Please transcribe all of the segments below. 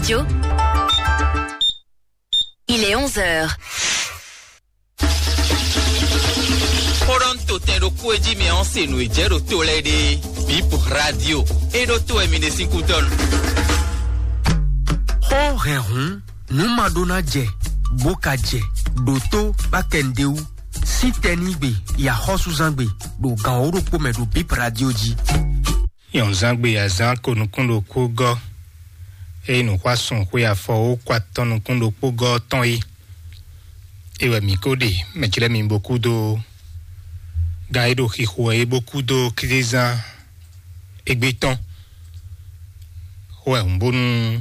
Radio. Il est 11h. Toronto tem do coedi me onse no ejero tolede Bip Radio e do to emine 5 ton. Ho rehun nu madona je boka je doto bakendeu sitenigbe ya hosuzangbe do gan oropo me do Bip Radio ji. Yon zangbe ya zanko nu kundo kogo e nu kwason ko ya fo o kwaton nu kundo kogo ton yi. Ewe mi kode me chile mi beaucoup do Gaïdo qui jouait beaucoup de crises et béton. Ouais, un bon.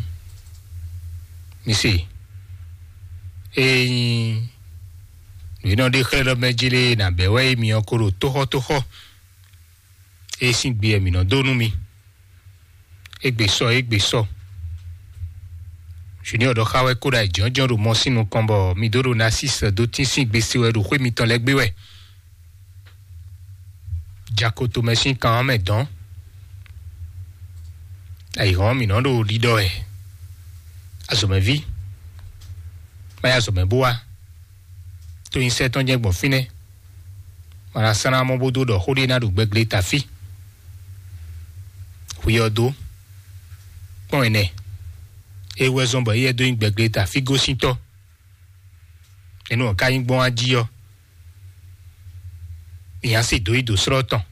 Ici. Et. Nous n'avons déclaré le méjilé, n'a béwé, mi encore toho. Et si bien, mi n'en donne mi. Et beso. Junior de Hawaii Koda, John Romansi, nous combo, mi doro nassis, d'autres si beso, et de mi ton leg béwé. Jacoto machine quand même donc ai rom ino do lido e azome vi mais azome boa to inset on jegbo fine mara sana mo bodo do hori na do gbegle tafi huyodo pon ene e wezon bo ye do gbegle tafi go sinto eno ka yin gbon ajiyo ìyá sì do ìdò sọ́tàn.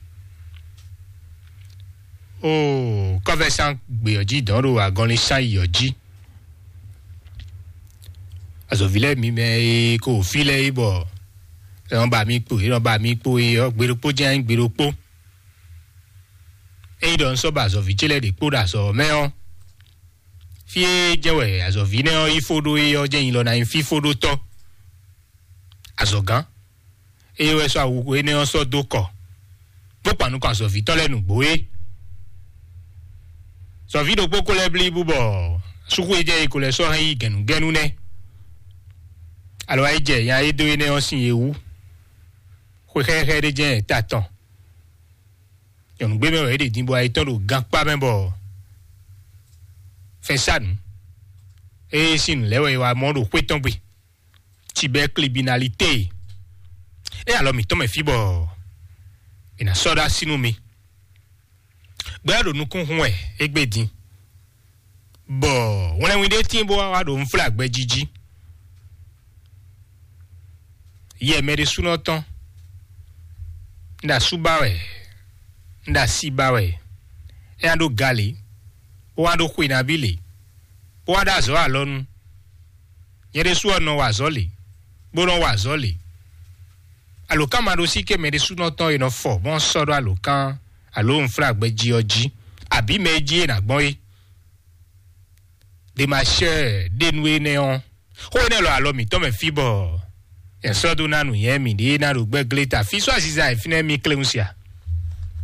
Ó kọ́fẹ́sán gbìyànjú ìdánwò àgọ́niṣán ìyọ̀jí. Àzọ̀fílẹ̀ mi mẹ́ kò fílẹ̀ ìbọ̀ ẹ̀rọ bá mi pò gbèròpó jẹ́ ń gbèròpó. Èyí dọ̀ ń sọ́bà àzọ̀fíjẹ́lẹ̀ dè kó dà sọ̀ mẹ́hàn. Fíé jẹ́wẹ̀ àzọ̀fí náà ìfòdó ọjẹ́ yìí lọ́nà ìfífòdó tọ́. Àzọ̀gán. Ewe so awu ene on so doko popa nu kan so fi ton lenu gboe so vi do poko le bli bubo suku eje ko le so han yi genu ne alo eje ya edo ene on sin ewu ko he de je tatan yon gbe me we de dinbo ai ton do gan pa membo fe san e sin lewe wa mo do kweton gbe ti be criminalité. E alors mi tome fibo ina soda sinu mi gbado nu kun hun egbedin bo wona wi de tin bo wa do flag gbe jiji ye me de suno ton nda subawe nda sibawe e ando gali o ando kwina bile o ada zo alonu ye de su ono wa zoli bo no wa zoli alokan ma do si ke me de suno ton ino fo bon soro alokan alo nfra gbe ji oji abi meji na gbon yi de ma che de nu ne on ho ne lo alo mi to me fibo en so do nanu ye mi de na ro gbe gleta fi so asiza e fine mi kleunsia